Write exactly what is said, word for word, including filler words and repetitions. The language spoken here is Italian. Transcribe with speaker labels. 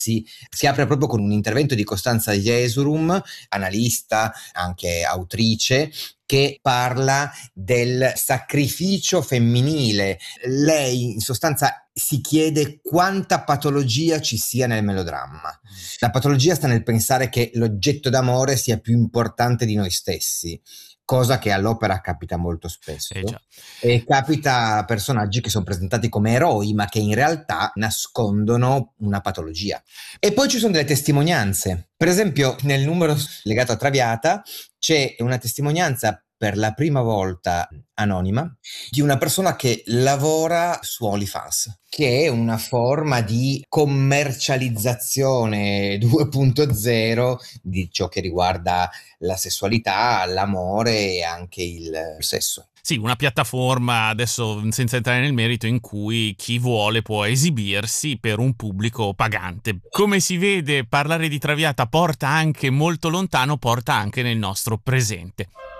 Speaker 1: Si, si apre proprio con un intervento di Costanza Jesurum, analista, anche autrice, che parla del sacrificio femminile. Lei in sostanza si chiede quanta patologia ci sia nel melodramma. La patologia sta nel pensare che l'oggetto d'amore sia più importante di noi stessi, cosa che all'opera capita molto spesso,
Speaker 2: eh già.
Speaker 1: e capita a personaggi che sono presentati come eroi ma che in realtà nascondono una patologia. E poi ci sono delle testimonianze. Per esempio nel numero legato a Traviata c'è una testimonianza per la prima volta anonima di una persona che lavora su OnlyFans, che è una forma di commercializzazione due punto zero di ciò che riguarda la sessualità, l'amore e anche il sesso.
Speaker 2: Sì, una piattaforma, adesso senza entrare nel merito, in cui chi vuole può esibirsi per un pubblico pagante. Come si vede, parlare di Traviata porta anche molto lontano, porta anche nel nostro presente.